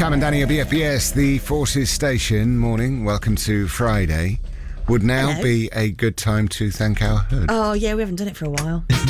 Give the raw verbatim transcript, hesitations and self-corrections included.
Sam and Danny at B F B S, the Forces Station. Morning, welcome to Friday. Would now Hello. be a good time to thank our hood. Oh, yeah, we haven't done it for a while.